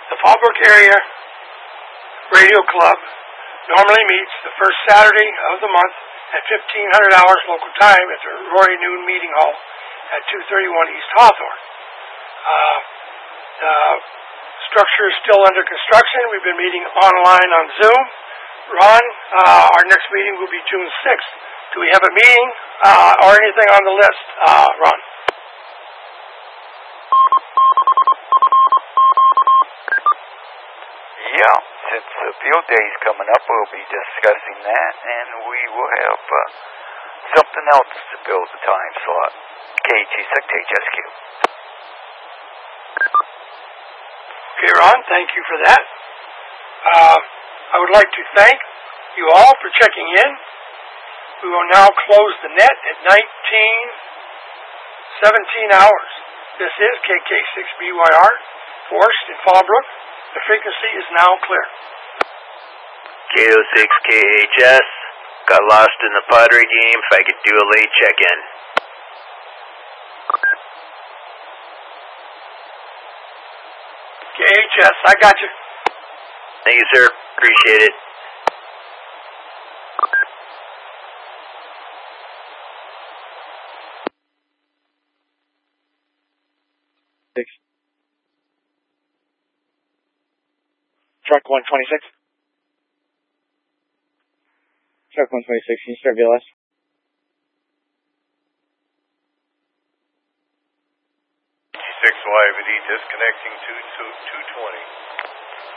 The Fallbrook Area Radio Club normally meets the first Saturday of the month at 1500 hours local time at the Roy Noon Meeting Hall at 231 East Hawthorne. The structure is still under construction. We've been meeting online on Zoom. Ron, our next meeting will be June 6th. Do we have a meeting or anything on the list, Ron? Yeah, since the field day is coming up, we'll be discussing that, and we will have something else to fill the time slot. KG Secretary SQ. Okay, Ron, thank you for that. I would like to thank you all for checking in. We will now close the net at 19:17 hours. This is KK6BYR, Forest in Fallbrook. The frequency is now clear. KO6KHS, got lost in the Padre game. If I could do a late check-in. KHS, I got you. Thank you, sir. Appreciate it. Truck 126. Truck 126, can you start VLS? 6 YVD disconnecting 220.